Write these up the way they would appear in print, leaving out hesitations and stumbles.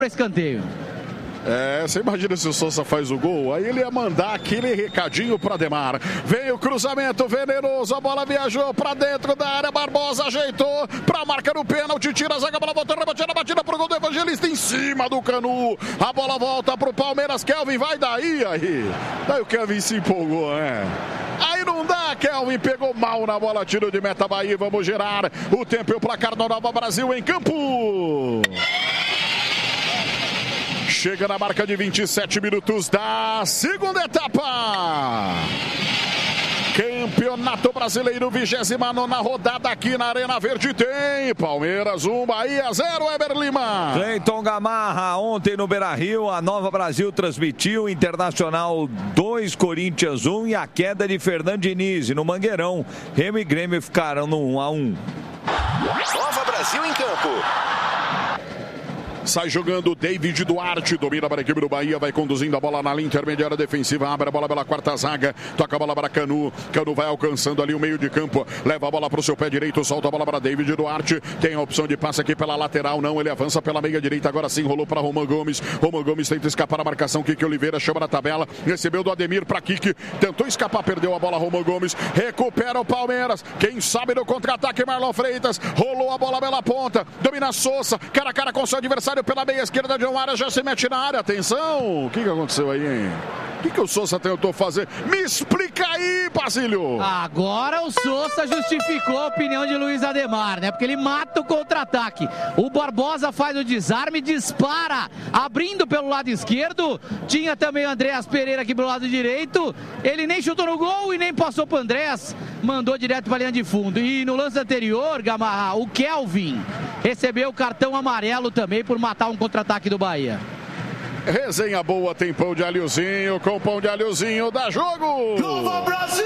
escanteio. Você imagina se o Sousa faz o gol, aí ele ia mandar aquele recadinho para Ademar. Vem o cruzamento venenoso, a bola viajou para dentro da área, Barbosa ajeitou para marcar o pênalti, tira a zaga, a bola voltou, batida pro gol do Evangelista em cima do Canu. A bola volta pro Palmeiras, Kelvin vai daí. Daí o Kelvin se empolgou, né? Aí não dá, Kelvin pegou mal na bola, tiro de meta Bahia, vamos girar o tempo e o placar no Nova Brasil em campo. Chega na marca de 27 minutos da segunda etapa. Campeonato Brasileiro, 29ª rodada aqui na Arena Verde. Tem Palmeiras 1, Bahia 0, Weber Lima. Cleiton Gamarra, ontem no Beira-Rio, a Nova Brasil transmitiu Internacional 2, Corinthians 1 e a queda de Fernando Diniz. No Mangueirão, Remo e Grêmio ficaram no 1-1. Nova Brasil em campo. Sai jogando David Duarte, domina para a equipe do Bahia, vai conduzindo a bola na linha intermediária defensiva, abre a bola pela quarta zaga, toca a bola para Canu, Canu vai alcançando ali o meio de campo, leva a bola para o seu pé direito, solta a bola para David Duarte, tem a opção de passe aqui pela lateral, não, ele avança pela meia direita, agora sim rolou para Roman Gomes tenta escapar da marcação, Kiki Oliveira chama na tabela, recebeu do Ademir para Kiki, tentou escapar, perdeu a bola, Roman Gomes, recupera o Palmeiras, quem sabe no contra-ataque Marlon Freitas, rolou a bola pela ponta, domina Sousa, cara a cara com seu adversário, pela meia esquerda, John Arias já se mete na área, atenção, o que aconteceu aí, hein? O que o Sousa tentou fazer? Me explica aí, Basílio! Agora o Sousa justificou a opinião de Luiz Ademar, né? Porque ele mata o contra-ataque. O Barbosa faz o desarme, dispara, abrindo pelo lado esquerdo. Tinha também o Andréas Pereira aqui pelo lado direito. Ele nem chutou no gol e nem passou pro Andréas. Mandou direto pra linha de fundo. E no lance anterior, Gamarra, o Kelvin recebeu o cartão amarelo também por matar um contra-ataque do Bahia. Resenha boa, tem pão de alhozinho, com pão de alhozinho dá jogo! Nova Brasil!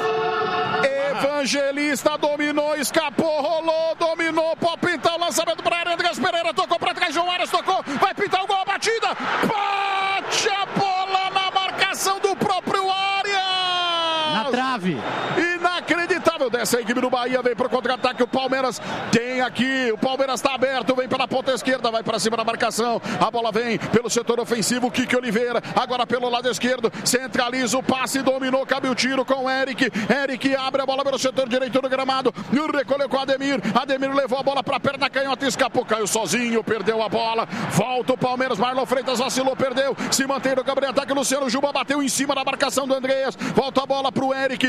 Evangelista dominou, escapou, rolou, dominou, pode pintar o lançamento para a área, Andréas Pereira tocou para trás, João Arias tocou, vai pintar o gol, a batida, bate a bola na marcação do próprio Arias! Na trave! Inacreditável, dessa equipe do Bahia, vem para o contra-ataque, o Palmeiras tem aqui, o Palmeiras está aberto, vem pela ponta esquerda, vai para cima da marcação, a bola vem pelo setor ofensivo, Kiki Oliveira, agora pelo lado esquerdo, centraliza o passe, dominou, cabe o tiro com o Eric abre a bola pelo setor direito do gramado, recolheu com o Ademir levou a bola para a perna canhota, escapou, caiu sozinho, perdeu a bola, volta o Palmeiras, Marlon Freitas vacilou, perdeu, se mantém no câmbio de ataque, Luciano Juba bateu em cima da marcação do Andréas, volta a bola para o Eric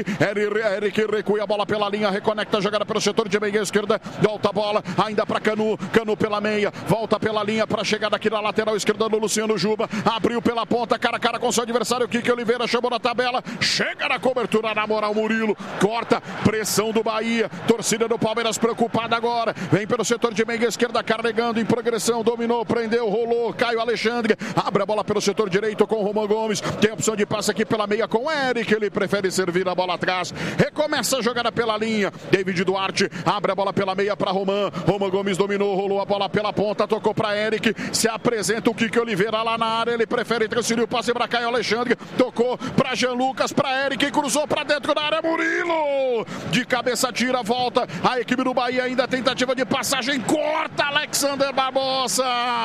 recua a bola pela linha, reconecta a jogada pelo setor de meia esquerda, volta a bola, ainda para Canu pela meia, volta pela linha para chegar daqui na lateral esquerda do Luciano Juba, abriu pela ponta, cara a cara com seu adversário, Kiki Oliveira chamou na tabela, chega na cobertura, na moral, Murilo, corta, pressão do Bahia, torcida do Palmeiras preocupada agora, vem pelo setor de meia esquerda, carregando em progressão, dominou, prendeu, rolou, Caio Alexandre, abre a bola pelo setor direito com o Roman Gomes, tem opção de passe aqui pela meia com o Eric, ele prefere servir a bola atrás, recomeça a jogada pela linha, David Duarte, abre a bola pela meia para Roman Gomes dominou, rolou a bola pela ponta, tocou para Eric, se apresenta o Kiki Oliveira lá na área, ele prefere transferir o passe para Caio Alexandre, tocou para Jean Lucas, para Eric, cruzou para dentro da área, Murilo, de cabeça tira, volta, a equipe do Bahia ainda tentativa de passagem, corta Alexander Barbosa,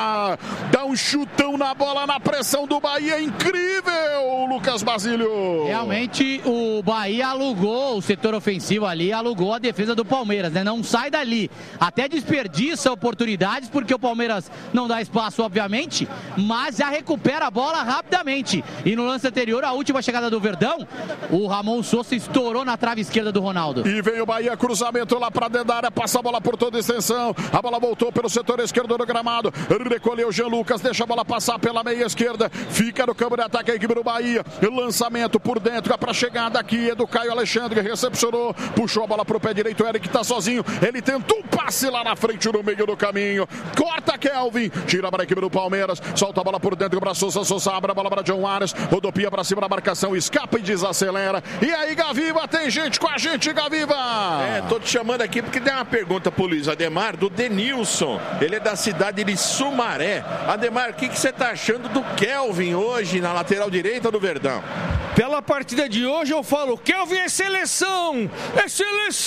dá um chutão na bola, na pressão do Bahia, incrível, Lucas Basílio. Realmente o Bahia alugou o setor ofensivo ali, alugou a defesa do Palmeiras, né? Não sai dali, até desperdiça oportunidades, porque o Palmeiras não dá espaço, obviamente, mas já recupera a bola rapidamente. E no lance anterior, a última chegada do Verdão, o Ramon Sousa estourou na trave esquerda do Ronaldo. E veio o Bahia, cruzamento lá para dentro da área, passa a bola por toda a extensão, a bola voltou pelo setor esquerdo do gramado, recolheu Jean Lucas, deixa a bola passar pela meia esquerda, fica no campo de ataque a equipe do Bahia, lançamento por dentro, para chegada aqui é do Caio Alexandre, recepcionou, puxou a bola pro pé direito, o Eric tá sozinho, ele tentou um passe lá na frente no meio do caminho, corta Kelvin, tira para a equipe do Palmeiras, solta a bola por dentro para Sousa, abre a bola para John Arias, rodopia para cima da marcação, escapa e desacelera, e aí Gaviva, tem gente com a gente, Gaviva! Tô te chamando aqui porque tem uma pergunta pro Luiz Ademar, do Denilson, ele é da cidade de Sumaré. Ademar, o que você tá achando do Kelvin hoje na lateral direita do Verdão? Pela partida de hoje eu falo, Kelvin é seleção,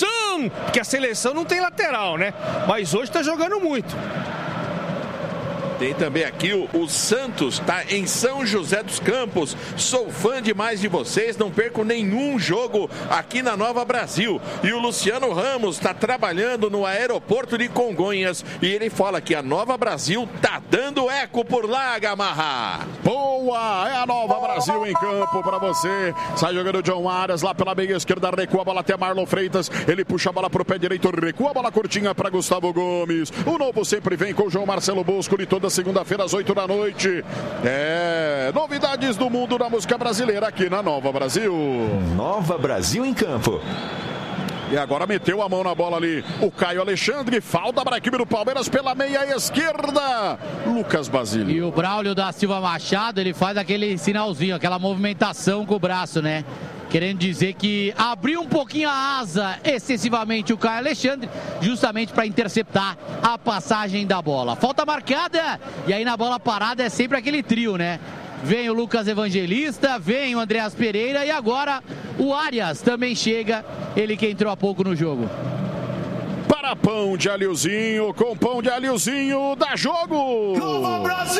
porque a seleção não tem lateral, né? Mas hoje tá jogando muito. Tem também aqui o Santos, tá em São José dos Campos. Sou fã demais de vocês, não perco nenhum jogo aqui na Nova Brasil. E o Luciano Ramos está trabalhando no aeroporto de Congonhas e ele fala que a Nova Brasil tá dando eco por lá, Gamarra. Boa, é a Nova Brasil em campo para você. Sai jogando o John Arias lá pela meia esquerda, recua a bola até Marlon Freitas. Ele puxa a bola pro pé direito, recua a bola curtinha para Gustavo Gomes. O Novo sempre vem com o João Marcelo Bosco de toda segunda-feira às 8 da noite. Novidades do mundo da música brasileira aqui na Nova Brasil. Nova Brasil em campo. E agora meteu a mão na bola ali o Caio Alexandre. Falta para a equipe do Palmeiras pela meia esquerda. Lucas Basílio. E o Braulio da Silva Machado, ele faz aquele sinalzinho, aquela movimentação com o braço, né? Querendo dizer que abriu um pouquinho a asa excessivamente o Caio Alexandre, justamente para interceptar a passagem da bola. Falta marcada, e aí na bola parada é sempre aquele trio, né? Vem o Lucas Evangelista, vem o Andreas Pereira e agora o Arias também chega, ele que entrou há pouco no jogo. Para pão de alhozinho, com pão de alhozinho, dá jogo! Nova Brasil!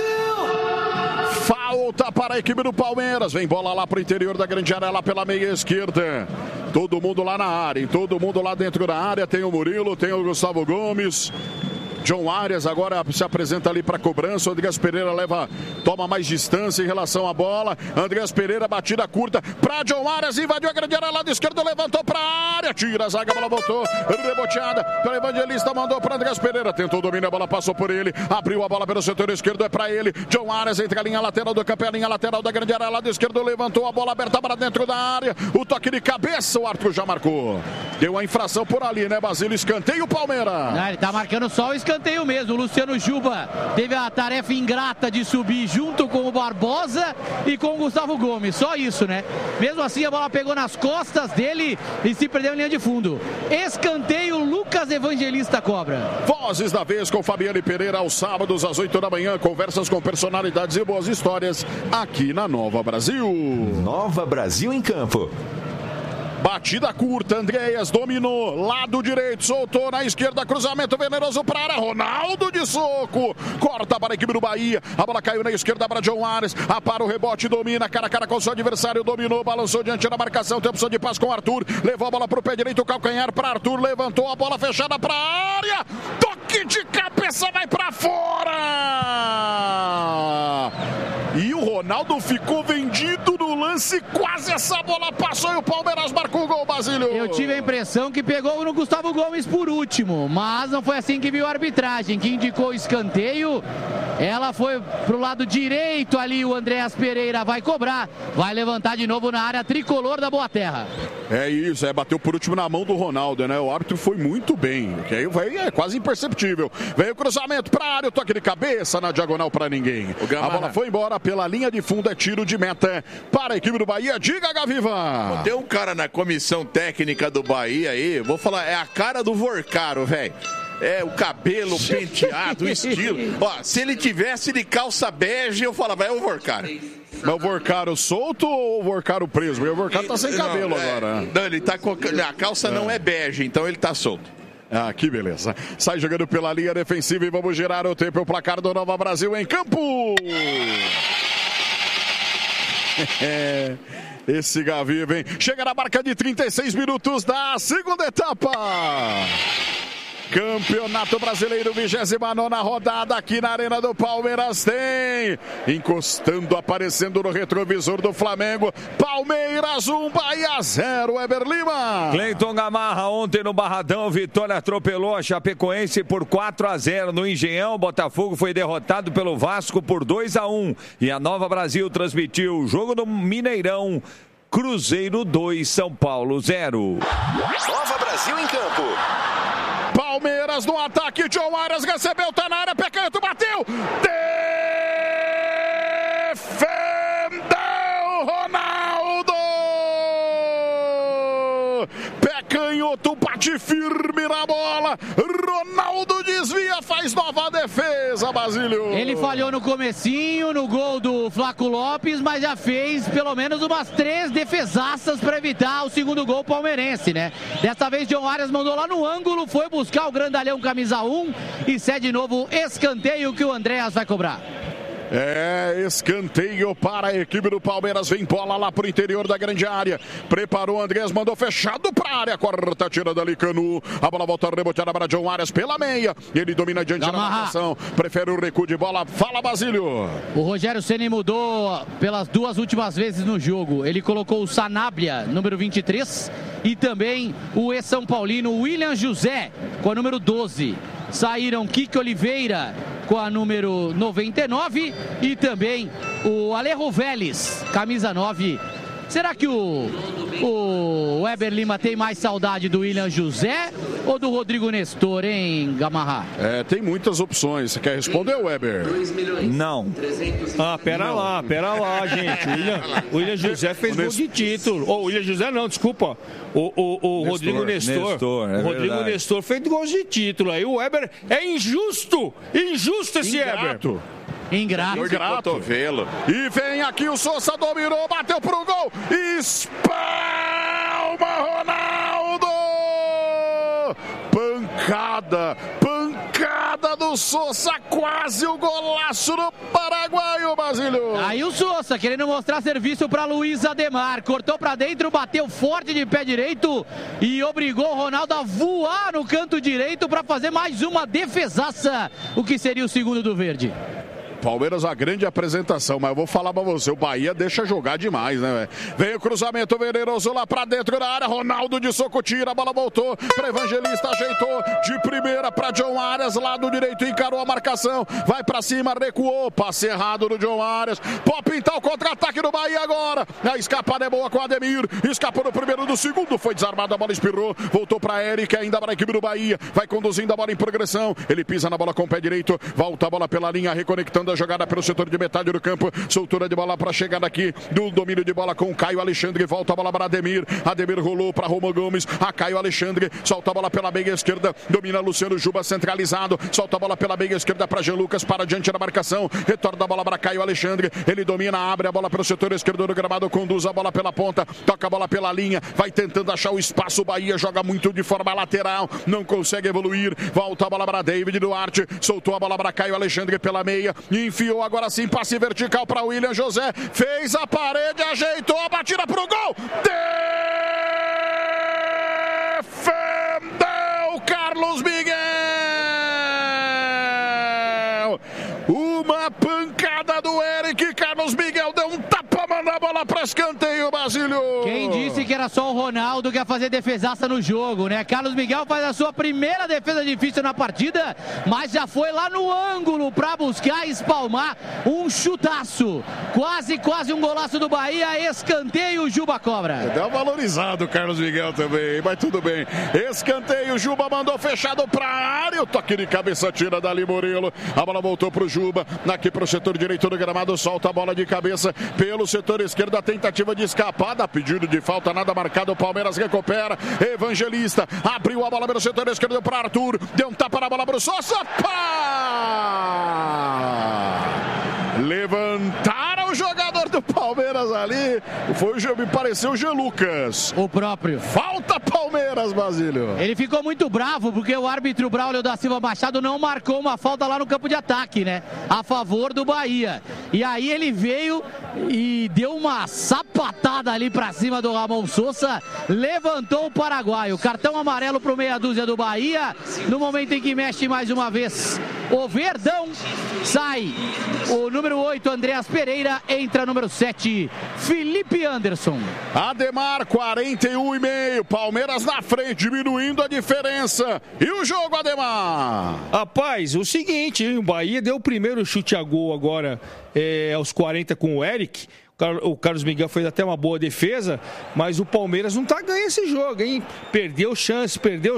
Falta para a equipe do Palmeiras, vem bola lá para o interior da grande área, lá pela meia esquerda. Todo mundo lá na área, hein? Todo mundo lá dentro da área, tem o Murilo, tem o Gustavo Gomes. John Arias agora se apresenta ali para cobrança. O Andreas Pereira toma mais distância em relação à bola. Andreas Pereira, batida curta para John Arias, invadiu a grande área, lado esquerdo, levantou para a área, tira a zaga, a bola voltou, reboteada pelo Evangelista, mandou para Andreas Pereira, tentou dominar, a bola passou por ele, abriu a bola pelo setor esquerdo, é para ele. John Arias entre a linha lateral do campo, a linha lateral da grande área, lado esquerdo, levantou a bola aberta para dentro da área, o toque de cabeça, o Arthur já marcou. Deu a infração por ali, né, Basílio? Escanteio Palmeiras. Ele tá marcando só o escanteio mesmo. O Luciano Juba teve a tarefa ingrata de subir junto com o Barbosa e com o Gustavo Gomes. Só isso, né? Mesmo assim, a bola pegou nas costas dele e se perdeu em linha de fundo. Escanteio, Lucas Evangelista cobra. Vozes da vez com Fabiane Pereira aos sábados às 8 da manhã. Conversas com personalidades e boas histórias aqui na Nova Brasil. Nova Brasil em campo. Batida curta, Andreas dominou, lado direito, soltou na esquerda, cruzamento venenoso para a área, Ronaldo de soco, corta para a equipe do Bahia, a bola caiu na esquerda para John Arias, para o rebote, domina, cara a cara com o seu adversário, dominou, balançou diante da marcação, tem opção de passe com o Arthur, levou a bola para o pé direito, o calcanhar para Arthur, levantou a bola fechada para a área, toque de cabeça, vai para fora! E o Ronaldo ficou vendido no lance, quase essa bola passou e o Palmeiras marcou o gol, Basílio. Eu tive a impressão que pegou no Gustavo Gomes por último, mas não foi assim que viu a arbitragem, que indicou o escanteio. Ela foi pro lado direito ali, o Andreas Pereira vai cobrar, vai levantar de novo na área tricolor da Boa Terra. É isso, bateu por último na mão do Ronaldo, né? O árbitro foi muito bem, que aí é quase imperceptível. Veio o cruzamento pra área, o toque de cabeça na diagonal pra ninguém. A bola foi embora pela linha de fundo, é tiro de meta para a equipe do Bahia. Diga, Gaviva! Tem um cara na comissão técnica do Bahia aí, vou falar, é a cara do Vorcaro, velho. É, o cabelo penteado, o estilo. Ó, se ele tivesse de calça bege, eu falava, é o Vorcaro. É o Vorcaro solto ou o Vorcaro preso? Porque o Vorcaro tá sem cabelo agora. Não, ele tá com... A calça não é bege, então ele tá solto. Ah, que beleza. Sai jogando pela linha defensiva e vamos girar o tempo. O placar do Nova Brasil em campo. Esse Gaviva, hein? Chega na marca de 36 minutos da segunda etapa. Campeonato Brasileiro, 29ª rodada aqui na Arena do Palmeiras tem. Encostando, aparecendo no retrovisor do Flamengo. Palmeiras 1, Bahia 0, Eber Lima. Cleiton Gamarra, ontem no Barradão, Vitória atropelou a Chapecoense por 4-0 no Engenhão. Botafogo foi derrotado pelo Vasco por 2-1. E a Nova Brasil transmitiu o jogo do Mineirão. Cruzeiro 2, São Paulo 0. Nova Brasil em campo. Palmeiras no ataque, John Arias recebeu, tá na área, pé canto, bateu, defendeu Ronaldo, pé canhoto, bate firme na bola, Ronaldo desvia, faz nova defesa, Basílio. Ele falhou no comecinho, no gol do Flaco Lopes, mas já fez pelo menos umas 3 defesaças para evitar o segundo gol palmeirense, né? Dessa vez, John Arias mandou lá no ângulo, foi buscar o grandalhão camisa 1 e cede de novo escanteio que o Andréas vai cobrar. Escanteio para a equipe do Palmeiras. Vem bola lá pro interior da grande área. Preparou o Andrés, mandou fechado para a área. Corta, tira dali Canu. A bola volta reboteada para John Arias pela meia. Ele domina diante da marcação. Prefere o recuo de bola. Fala, Basílio. O Rogério Ceni mudou pelas 2 últimas vezes no jogo. Ele colocou o Sanabria, número 23, e também o ex-São Paulino William José, com a número 12. Saíram Kiko Oliveira com a número 99 e também o Alejo Vélez, camisa 9. Será que o Weber Lima tem mais saudade do William José ou do Rodrigo Nestor, hein, Gamarra? Tem muitas opções. Você quer responder, Weber? Não. Pera lá, gente. O William José fez gol de título. O William José não, desculpa. O Rodrigo Nestor. O Rodrigo Nestor fez gols de título. Aí o Weber é injusto esse Weber. Ingrato. Cotovelo. E vem aqui o Sousa, dominou, bateu pro gol. Espalma Ronaldo! Pancada do Sousa, quase o golaço do paraguaio, Basílio. Aí o Sousa, querendo mostrar serviço para Luiz Ademar, cortou para dentro, bateu forte de pé direito e obrigou o Ronaldo a voar no canto direito para fazer mais uma defesaça, o que seria o segundo do Verde. Palmeiras, a grande apresentação, mas eu vou falar pra você, o Bahia deixa jogar demais, né, velho? Vem o cruzamento venenoso lá pra dentro da área, Ronaldo de soco tira, a bola voltou pra Evangelista, ajeitou de primeira pra John Arias, lado direito, encarou a marcação, vai pra cima, recuou, passe errado do John Arias, pode pintar o contra-ataque do Bahia agora, a escapada é boa com o Ademir, escapou no primeiro, do segundo, foi desarmado, a bola espirrou, voltou pra Eric, ainda para a equipe do Bahia, vai conduzindo a bola em progressão, ele pisa na bola com o pé direito, volta a bola pela linha, reconectando a jogada pelo setor de metade do campo, soltura de bola para chegada aqui do domínio de bola com o Caio Alexandre, volta a bola para Ademir rolou para Roman Gomes, a Caio Alexandre, solta a bola pela meia esquerda, domina Luciano Juba centralizado, solta a bola pela meia esquerda para Jean Lucas, para diante da marcação, retorna a bola para Caio Alexandre, ele domina, abre a bola pelo setor esquerdo do gramado, conduz a bola pela ponta, toca a bola pela linha, vai tentando achar o espaço, o Bahia joga muito de forma lateral, não consegue evoluir, volta a bola para David Duarte, soltou a bola para Caio Alexandre pela meia, enfiou agora sim, passe vertical para William José, fez a parede, ajeitou a batida pro gol, defendeu Carlos Miguel, uma pancada do Eric, Carlos Miguel deu um tapa, manda a bola para escanteio, Basílio. Quem disse que era só o Ronaldo que ia fazer defesaça no jogo, né? Carlos Miguel faz a sua primeira defesa difícil na partida, mas já foi lá no ângulo para buscar espalmar um chutaço. Quase um golaço do Bahia, escanteio, Juba cobra. Deu valorizado o Carlos Miguel também, mas tudo bem. Escanteio, Juba mandou fechado para a área, o toque de cabeça tira dali Murilo, a bola voltou pro Juba, aqui pro setor direito do gramado, solta a bola de cabeça pelo setor esquerdo, a tentativa de escapada, pedido de falta, nada marcado, o Palmeiras recupera, Evangelista, abriu a bola pelo setor esquerdo para Arthur, deu um tapa na bola pro Sousa, levantaram o jogador do Palmeiras ali, me pareceu o Jean Lucas. O próprio. Falta Palmeiras, Basílio. Ele ficou muito bravo porque o árbitro Braulio da Silva Machado não marcou uma falta lá no campo de ataque, né? A favor do Bahia. E aí ele veio e deu uma sapatada ali pra cima do Ramon Sousa, levantou o paraguaio. Cartão amarelo pro meia dúzia do Bahia, no momento em que mexe mais uma vez o Verdão, sai o número 8, Andreas Pereira, entra número 7, Felipe Anderson. Ademar, 41,5, Palmeiras na frente, diminuindo a diferença. E o jogo, Ademar? Rapaz, o seguinte, o Bahia deu o primeiro chute a gol agora aos 40 com o Eric. O Carlos Miguel fez até uma boa defesa, mas o Palmeiras não tá ganhando esse jogo, hein? Perdeu chance.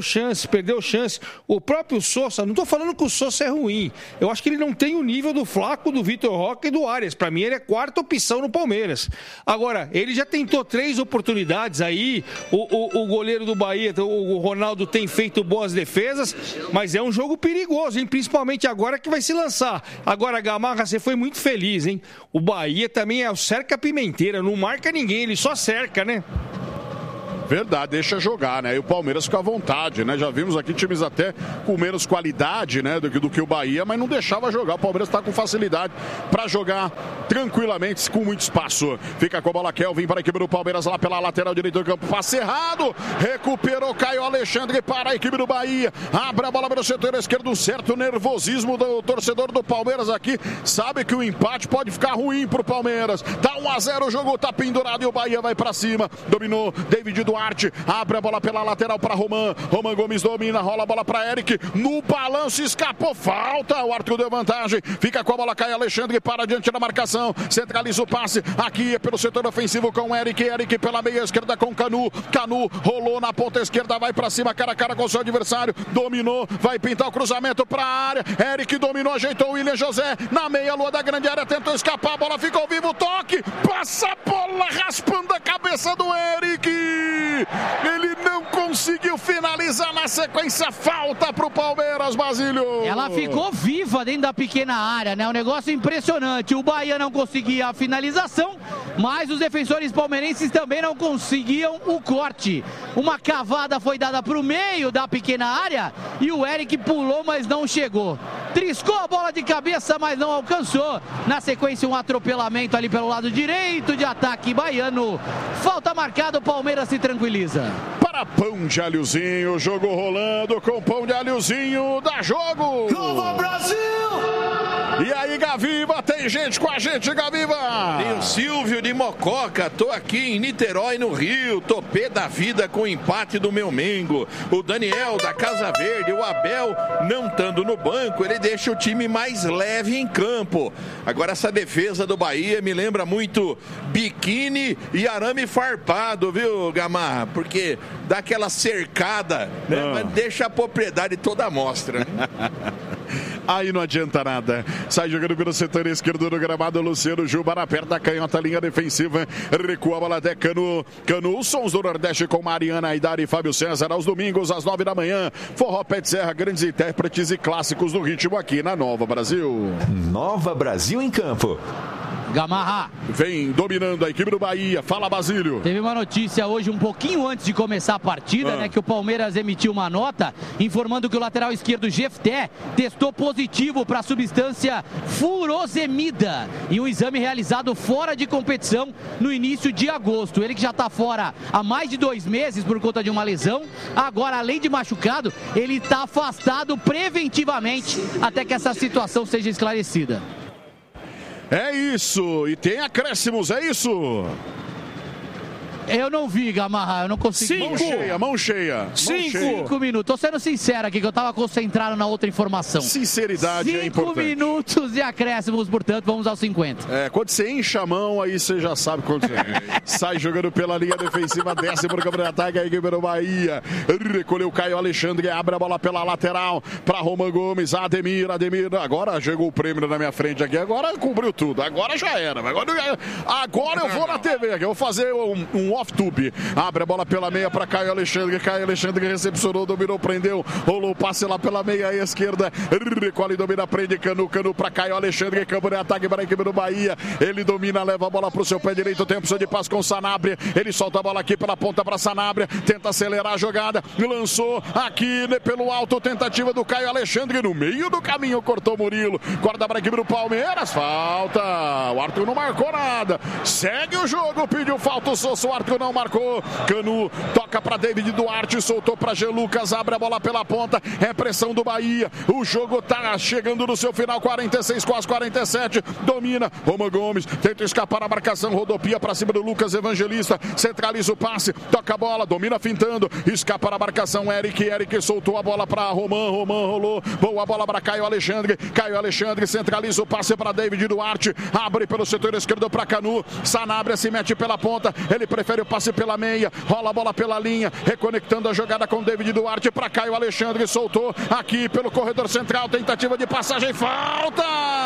O próprio Sousa, não tô falando que o Sousa é ruim. Eu acho que ele não tem o nível do Flaco, do Vitor Roque e do Arias. Para mim, ele é quarta opção no Palmeiras. Agora, ele já tentou 3 oportunidades aí. O goleiro do Bahia, o Ronaldo, tem feito boas defesas, mas é um jogo perigoso, hein? Principalmente agora que vai se lançar. Agora, Gamarra, você foi muito feliz, hein? O Bahia também é o cerca-pimenteira, não marca ninguém, ele só cerca, né? Verdade, deixa jogar, né? E o Palmeiras fica à vontade, né? Já vimos aqui times até com menos qualidade, né? Do que o Bahia, mas não deixava jogar. O Palmeiras está com facilidade para jogar tranquilamente, com muito espaço. Fica com a bola Kelvin para a equipe do Palmeiras lá pela lateral direita do campo. Passe errado, recuperou Caio Alexandre para a equipe do Bahia. Abre a bola para o setor esquerdo, um certo nervosismo do torcedor do Palmeiras aqui. Sabe que o empate pode ficar ruim para o Palmeiras. Tá 1-0, o jogo tá pendurado e o Bahia vai para cima. Dominou David Duarte, abre a bola pela lateral para Roman Gomes domina, rola a bola para Eric, no balanço escapou, falta, o árbitro deu vantagem, fica com a bola, Caio Alexandre para diante da marcação, centraliza o passe, aqui pelo setor ofensivo com Eric pela meia esquerda com Canu rolou na ponta esquerda, vai para cima, cara a cara com o seu adversário, dominou, vai pintar o cruzamento para a área, Eric dominou, ajeitou o William José, na meia lua da grande área, tentou escapar, a bola ficou vivo, toque, passa a bola raspando a cabeça do Eric. Ele não conseguiu finalizar na sequência, falta pro Palmeiras, Basílio. Ela ficou viva dentro da pequena área, né? Um negócio impressionante. O Bahia não conseguia a finalização, mas os defensores palmeirenses também não conseguiam o corte. Uma cavada foi dada pro meio da pequena área e o Eric pulou, mas não chegou. Triscou a bola de cabeça, mas não alcançou. Na sequência, um atropelamento ali pelo lado direito de ataque baiano. Falta marcada, o Palmeiras se tranquiliza. Para Pão de Alhozinho, jogo rolando com Pão de Alhozinho, dá jogo! Nova Brasil! E aí, Gaviva, tem gente com a gente, Gaviva! Tem o Silvio de Mococa, tô aqui em Niterói, no Rio, tô pé da vida com o empate do meu Mengo. O Daniel da Casa Verde, o Abel, não estando no banco, ele deixa o time mais leve em campo. Agora essa defesa do Bahia me lembra muito biquíni e arame farpado, viu, Gamarra? Porque dá aquela cercada, né? Mas deixa a propriedade toda à mostra. Aí não adianta nada. Sai jogando pelo setor esquerdo do gramado, Luciano Juba perto da canhota, linha defensiva. Recua a bola até Canu. Os sons do Nordeste com Mariana Aidar e Fábio César aos domingos às 9 da manhã. Forró Pé de Serra, grandes intérpretes e clássicos do ritmo aqui na Nova Brasil. Nova Brasil em campo. Gamarra. Vem dominando a equipe do Bahia. Fala, Basílio. Teve uma notícia hoje, um pouquinho antes de começar a partida, né? Que o Palmeiras emitiu uma nota informando que o lateral esquerdo Jefté testou positivo para a substância furosemida em um exame realizado fora de competição no início de agosto. Ele que já está fora há mais de 2 meses por conta de uma lesão. Agora, além de machucado, ele está afastado preventivamente até que essa situação seja esclarecida. É isso, e tem acréscimos, é isso? Eu não vi, Gamarra, eu não consegui. Mão cheia. 5 minutos. Tô sendo sincero aqui, que eu tava concentrado na outra informação. Sinceridade é importante. 5 minutos de acréscimos, portanto, vamos aos 50. Quando você enche a mão, aí você já sabe quanto é. Sai jogando pela linha defensiva, desce por campo de ataque, a equipe do Bahia. Recolheu Caio Alexandre, abre a bola pela lateral para Roman Gomes, Ademir. Agora chegou o prêmio na minha frente aqui, agora cobriu tudo. Agora já era. Agora eu vou na TV aqui, eu vou fazer um off-tube. Abre a bola pela meia para Caio Alexandre. Caio Alexandre recepcionou, dominou, prendeu, rolou o passe lá pela meia esquerda. Recolhe, domina, prende, Canu para Caio Alexandre. Campo de ataque para a equipe do Bahia. Ele domina, leva a bola para o seu pé direito. Tempo de passe com Sanabria. Ele solta a bola aqui pela ponta para Sanabria. Tenta acelerar a jogada. Lançou aqui pelo alto. Tentativa do Caio Alexandre. No meio do caminho cortou Murilo. Corta para a equipe do Palmeiras. Falta. O Arthur não marcou nada. Segue o jogo. Pediu falta o Sosso. O Arthur não marcou. Canu toca para David Duarte, soltou para G. Lucas, abre a bola pela ponta, é pressão do Bahia, o jogo tá chegando no seu final, 46, quase 47, domina, Roman Gomes, tenta escapar a marcação, rodopia para cima do Lucas Evangelista, centraliza o passe, toca a bola, domina fintando, escapa a marcação, Eric soltou a bola para Roman rolou, boa bola para Caio Alexandre, centraliza o passe para David Duarte, abre pelo setor esquerdo para Canu. Sanabria se mete pela ponta. Ele prefere o passe pela meia. Rola a bola pela linha. Reconectando a jogada com David Duarte para Caio Alexandre. Soltou aqui pelo corredor central. Tentativa de passagem. Falta!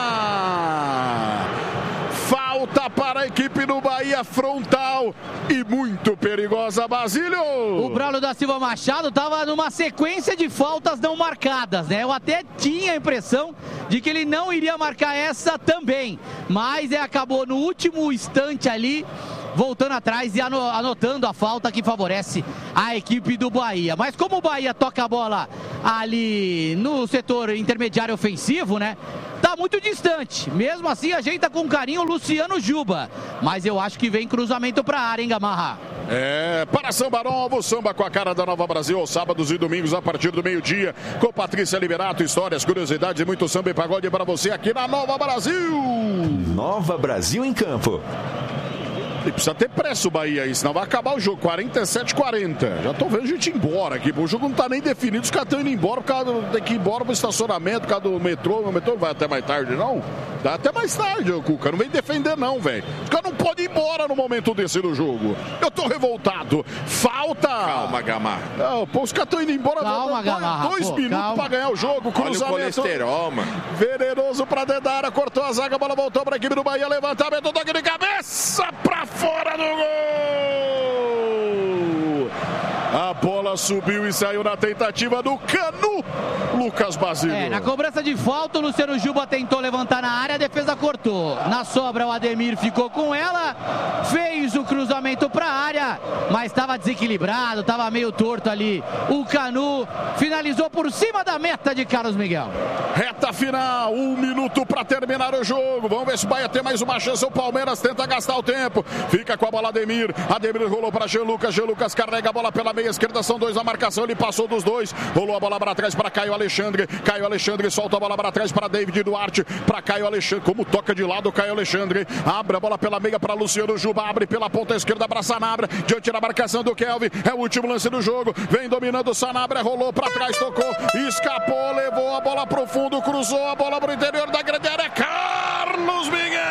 Falta para a equipe do Bahia, frontal e muito perigosa, Basílio. O Braulio da Silva Machado estava numa sequência de faltas não marcadas, né? Eu até tinha a impressão de que ele não iria marcar essa também, mas acabou no último instante ali, voltando atrás e anotando a falta que favorece a equipe do Bahia. Mas como o Bahia toca a bola ali no setor intermediário ofensivo, né? Tá muito distante. Mesmo assim, ajeita com carinho o Luciano Juba. Mas eu acho que vem cruzamento pra área, hein, Gamarra? Para Samba Novo, samba com a cara da Nova Brasil, aos sábados e domingos a partir do meio-dia, com Patrícia Liberato, histórias, curiosidades e muito samba e pagode para você aqui na Nova Brasil. Nova Brasil em campo. E precisa ter pressa o Bahia aí, senão vai acabar o jogo, 47-40. Já tô vendo a gente ir embora aqui, o jogo não tá nem definido, os caras estão indo embora, tem que ir embora pro estacionamento, por causa do metrô. O metrô não vai até mais tarde, não? Dá até mais tarde, Cuca, não vem defender não, velho. Os caras não podem ir embora no momento desse do jogo. Eu tô revoltado. Falta! Calma, Gamarra. Não, pô, os caras estão indo embora. Calma, Gamarra. 2 minutos pra ganhar o jogo, cruzamento. Olha o colesterol, mano. Venenoso pra dentro da área, cortou a zaga, a bola voltou pra equipe do Bahia, levantamento, toque de cabeça pra fora do gol! A bola subiu e saiu na tentativa do Canu, Lucas Basílio. Na cobrança de falta, o Luciano Juba tentou levantar na área, a defesa cortou. Na sobra, o Ademir ficou com ela, fez o cruzamento para a área, mas estava desequilibrado, estava meio torto ali. O Canu finalizou por cima da meta de Carlos Miguel. Reta final, 1 minuto para terminar o jogo. Vamos ver se o Bahia tem mais uma chance. O Palmeiras tenta gastar o tempo. Fica com a bola Ademir. Ademir rolou para Jean Lucas. Jean Lucas carrega a bola pela meia esquerda. São 2 na marcação. Ele passou dos 2. Rolou a bola para trás para Caio Alexandre. Caio Alexandre solta a bola para trás para David Duarte. Para Caio Alexandre. Como toca de lado o Caio Alexandre. Abre a bola pela meia para Luciano Juba. Abre pela ponta esquerda para Sanabria. Diante da marcação do Kelvin. É o último lance do jogo. Vem dominando o Sanabria. Rolou para trás. Tocou. Escapou. Levou a bola pro fundo. Cruzou a bola para o interior da grande área. Carlos Miguel.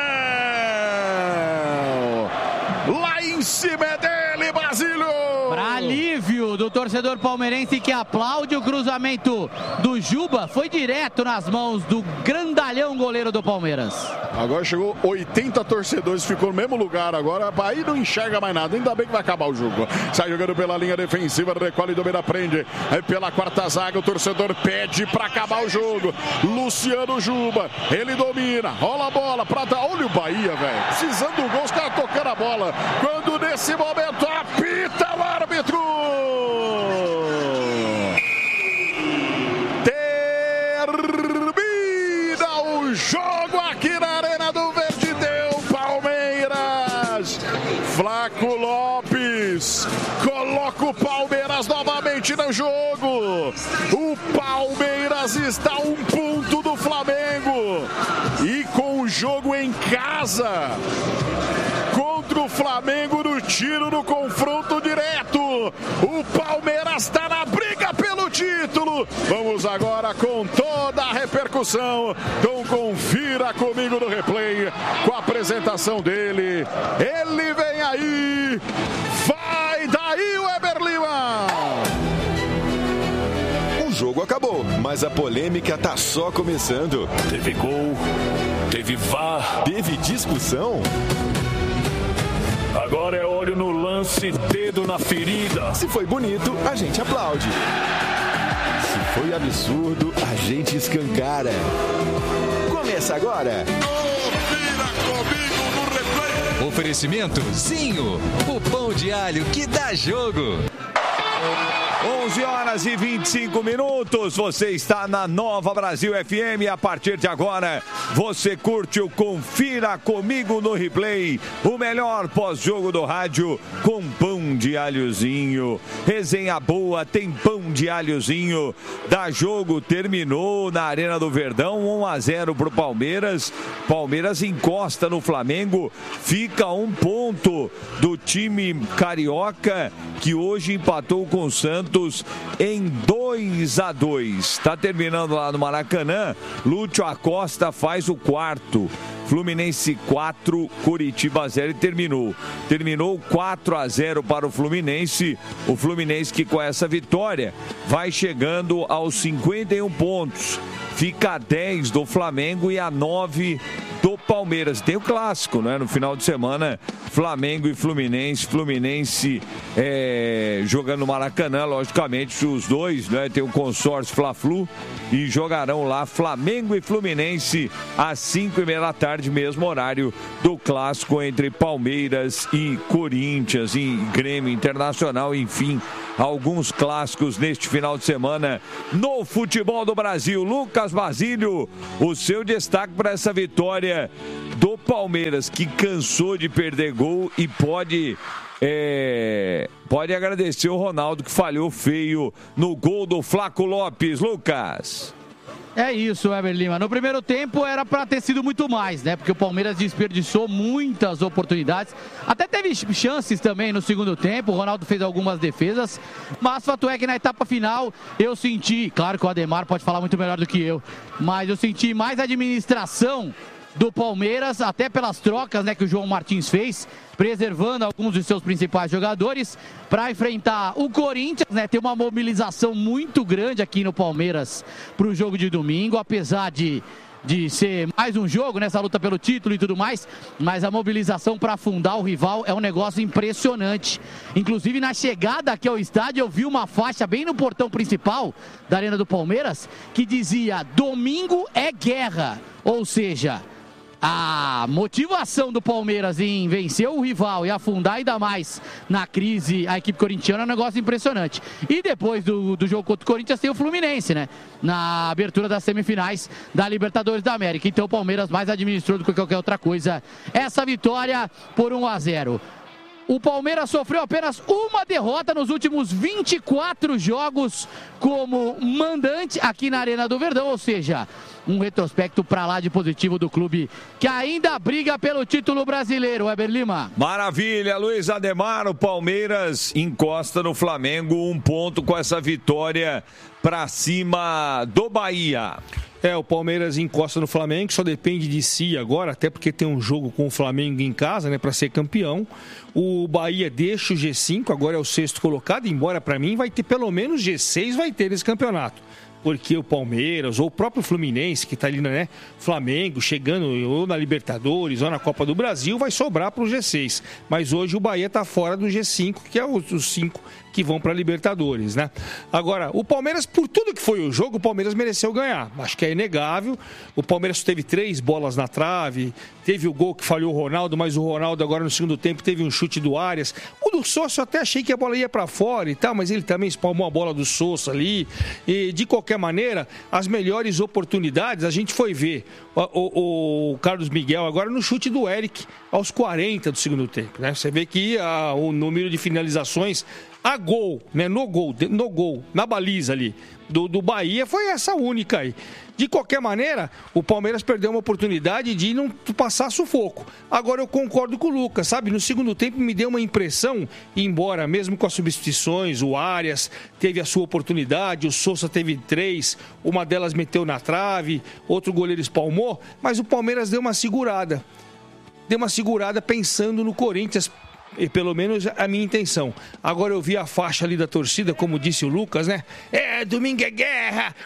Lá em cima é dele, Basílio. Para alívio do torcedor palmeirense que aplaude o cruzamento do Juba, foi direto nas mãos do grandalhão goleiro do Palmeiras. Agora chegou 80 torcedores, ficou no mesmo lugar agora, aí não enxerga mais nada, ainda bem que vai acabar o jogo. Sai jogando pela linha defensiva, recolhe e domina, prende. Aí pela quarta zaga, o torcedor pede para acabar o jogo. Luciano Juba, ele domina, rola a bola, prata, olha o Bahia, velho, precisando do gol, os caras tocando a bola. Quando nesse momento apita o árbitro. Termina o jogo aqui na Arena do Verde. Deu Palmeiras. Flaco Lopes coloca o Palmeiras novamente no jogo. O Palmeiras está a 1 ponto do Flamengo. E com o jogo em casa contra o Flamengo no tiro no confronto direto. O Palmeiras está na briga pelo título. Vamos agora com toda a repercussão. Então confira comigo no replay com a apresentação dele. Ele vem aí. Vai daí o Weber Lima. O jogo acabou, mas a polêmica tá só começando. Teve gol, teve VAR, teve discussão. Agora é olho no lance, dedo na ferida. Se foi bonito, a gente aplaude. Se foi absurdo, a gente escancara. Começa agora. Confira comigo no replay. Oferecimento Zinho, o pão de alho que dá jogo. 11 horas e 25 minutos, você está na Nova Brasil FM e a partir de agora você curte o Confira Comigo no Replay, o melhor pós-jogo do rádio com pão de alhozinho. Resenha boa, tem pão de alhozinho. Da jogo terminou na Arena do Verdão, 1-0 pro Palmeiras. Palmeiras encosta no Flamengo, fica a 1 ponto do time carioca que hoje empatou com o Santos jogos em 2-2. Está terminando lá no Maracanã. Lúcio Acosta faz o quarto. Fluminense 4, Coritiba 0 e terminou 4-0 para o Fluminense. O Fluminense que com essa vitória vai chegando aos 51 pontos. Fica a 10 do Flamengo e a 9 do Palmeiras. Tem o clássico, né? No final de semana, Flamengo e Fluminense. Fluminense jogando no Maracanã, logicamente, os dois, né? Tem o consórcio Fla-Flu e jogarão lá Flamengo e Fluminense às 5:30 da tarde, mesmo horário do clássico entre Palmeiras e Corinthians, e Grêmio Internacional, enfim. Alguns clássicos neste final de semana no futebol do Brasil. Lucas Basílio, o seu destaque para essa vitória do Palmeiras, que cansou de perder gol e pode agradecer o Ronaldo, que falhou feio no gol do Flaco Lopes. Lucas. É isso, Weber Lima. No primeiro tempo era para ter sido muito mais, né? Porque o Palmeiras desperdiçou muitas oportunidades. Até teve chances também no segundo tempo. O Ronaldo fez algumas defesas. Mas fato é que na etapa final eu senti, claro que o Ademar pode falar muito melhor do que eu, mas eu senti mais administração do Palmeiras, até pelas trocas, né, que o João Martins fez, preservando alguns de seus principais jogadores para enfrentar o Corinthians, né? Tem uma mobilização muito grande aqui no Palmeiras para o jogo de domingo, apesar de ser mais um jogo, nessa luta pelo título e tudo mais, mas a mobilização para afundar o rival é um negócio impressionante. Inclusive, na chegada aqui ao estádio, eu vi uma faixa bem no portão principal da Arena do Palmeiras que dizia: domingo é guerra, ou seja, a motivação do Palmeiras em vencer o rival e afundar ainda mais na crise a equipe corintiana é um negócio impressionante. E depois do jogo contra o Corinthians tem o Fluminense, né? Na abertura das semifinais da Libertadores da América. Então o Palmeiras mais administrou do que qualquer outra coisa essa vitória por 1-0. O Palmeiras sofreu apenas uma derrota nos últimos 24 jogos como mandante aqui na Arena do Verdão, ou seja, um retrospecto para lá de positivo do clube que ainda briga pelo título brasileiro. Weber Lima. Maravilha, Luiz Ademar. O Palmeiras encosta no Flamengo, 1 ponto com essa vitória para cima do Bahia. O Palmeiras encosta no Flamengo, só depende de si agora, até porque tem um jogo com o Flamengo em casa, né, para ser campeão. O Bahia deixa o G5, agora é o 6º colocado, embora para mim vai ter pelo menos G6, vai ter esse campeonato. Porque o Palmeiras, ou o próprio Fluminense, que está ali, né, Flamengo, chegando ou na Libertadores ou na Copa do Brasil, vai sobrar para o G6. Mas hoje o Bahia está fora do G5, que é os 5 que vão para a Libertadores, né? Agora, o Palmeiras, por tudo que foi o jogo, o Palmeiras mereceu ganhar. Acho que é inegável. O Palmeiras teve 3 bolas na trave, teve o gol que falhou o Ronaldo, mas o Ronaldo agora no segundo tempo teve um chute do Arias. O do Sousa eu até achei que a bola ia para fora e tal, mas ele também espalmou a bola do Sousa ali. E de qualquer maneira, as melhores oportunidades a gente foi ver o Carlos Miguel agora no chute do Eric aos 40 do segundo tempo, né? Você vê que o número de finalizações a gol, né? No gol, na baliza ali do Bahia foi essa única aí. De qualquer maneira, o Palmeiras perdeu uma oportunidade de não passar sufoco. Agora eu concordo com o Lucas, sabe? No segundo tempo me deu uma impressão, embora mesmo com as substituições, o Arias teve a sua oportunidade, o Sousa teve 3, uma delas meteu na trave, outro goleiro espalmou, mas o Palmeiras deu uma segurada. Deu uma segurada pensando no Corinthians, e pelo menos a minha intenção. Agora eu vi a faixa ali da torcida, como disse o Lucas, né? Domingo é guerra,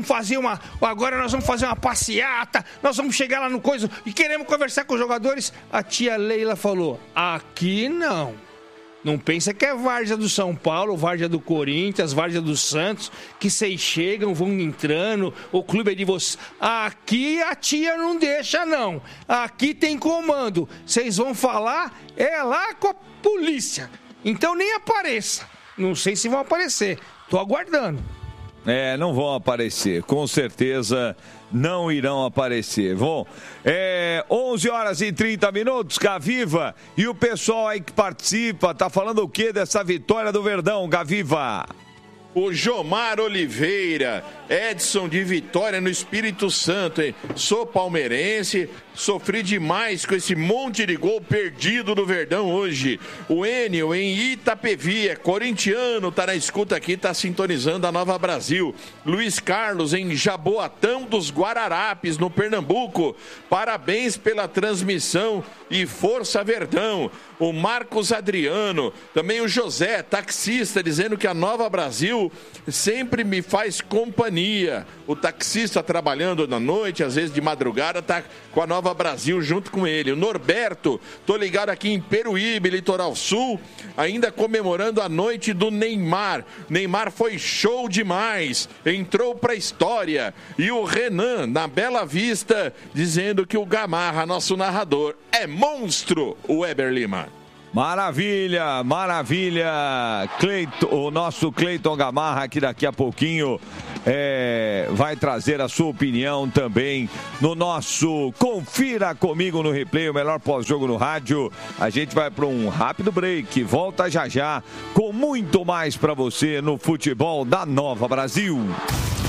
agora nós vamos fazer uma passeata, nós vamos chegar lá no coisa e queremos conversar com os jogadores. A tia Leila falou, aqui não. Não pensa que é várzea do São Paulo, várzea do Corinthians, várzea do Santos, que vocês chegam, vão entrando, o clube é de vocês. Aqui a tia não deixa, não. Aqui tem comando. Vocês vão falar, lá com a polícia. Então nem apareça. Não sei se vão aparecer. Tô aguardando. Não vão aparecer. Com certeza não irão aparecer. Bom, 11h30, Gaviva. E o pessoal aí que participa, tá falando o que dessa vitória do Verdão, Gaviva? O Jomar Oliveira, Edson de Vitória no Espírito Santo, hein? Sou palmeirense, sofri demais com esse monte de gol perdido do Verdão hoje. O Enio em Itapevi, é corintiano, tá na escuta aqui, tá sintonizando a Nova Brasil. Luiz Carlos em Jaboatão dos Guararapes, no Pernambuco. Parabéns pela transmissão e força Verdão. O Marcos Adriano, também o José, taxista, dizendo que a Nova Brasil sempre me faz companhia. O taxista trabalhando na noite, às vezes de madrugada, tá com a Nova Brasil junto com ele. O Norberto, tô ligado aqui em Peruíbe, Litoral Sul, ainda comemorando a noite do Neymar. Neymar foi show demais, entrou pra história. E o Renan, na Bela Vista, dizendo que o Gamarra, nosso narrador, é monstro, o Weber Lima. Maravilha, maravilha. O nosso Cleiton Gamarra, que daqui a pouquinho vai trazer a sua opinião também no nosso Confira Comigo no Replay, o melhor pós-jogo no rádio. A gente vai para um rápido break, volta já já com muito mais para você no futebol da Nova Brasil.